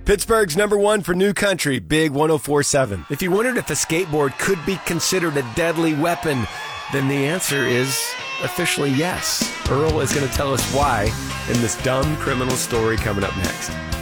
Pittsburgh's number one for new country, Big 104.7. If you wondered if a skateboard could be considered a deadly weapon, then the answer is officially yes. Earl is going to tell us why in this dumb criminal story coming up next.